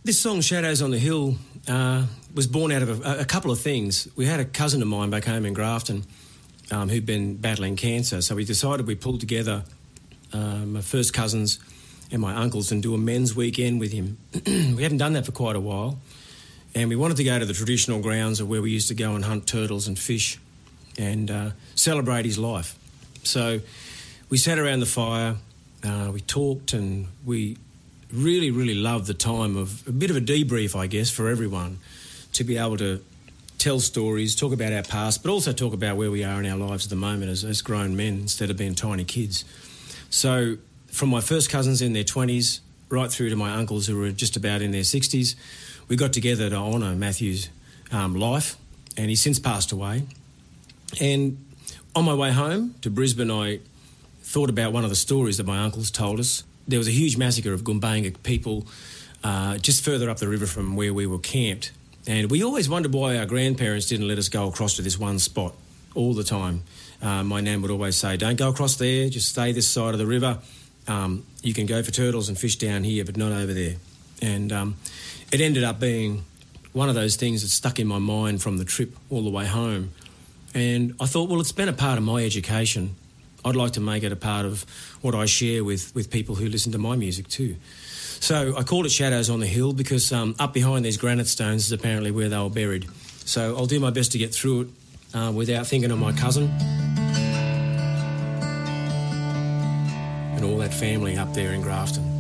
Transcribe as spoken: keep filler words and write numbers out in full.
This song, Shadows on the Hill, uh, was born out of a, a couple of things. We had a cousin of mine back home in Grafton um, who'd been battling cancer, so we decided we'd pull together uh, my first cousins and my uncles and do a men's weekend with him. We hadn't done that for quite a while, and we wanted to go to the traditional grounds of where we used to go and hunt turtles and fish and uh, celebrate his life. So we sat around the fire, uh, we talked, and we really, really loved the time of a bit of a debrief, I guess, for everyone, to be able to tell stories, talk about our past, but also talk about where we are in our lives at the moment as, as grown men instead of being tiny kids. So from my first cousins in their twenties right through to my uncles who were just about in their sixties, we got together to honour Matthew's um, life, and he's since passed away. And on my way home to Brisbane, I thought about one of the stories that my uncles told us. There was a huge massacre of Gumbaynggirr people uh, just further up the river from where we were camped. And we always wondered why our grandparents didn't let us go across to this one spot all the time. Uh, my nan would always say, don't go across there, just stay this side of the river. Um, you can go for turtles and fish down here, but not over there. And um, it ended up being one of those things that stuck in my mind from the trip all the way home. And I thought, well, it's been a part of my education. I'd like to make it a part of what I share with, with people who listen to my music too. So I called it Shadows on the Hill because um, up behind these granite stones is apparently where they were buried. So I'll do my best to get through it uh, without thinking of my cousin and all that family up there in Grafton.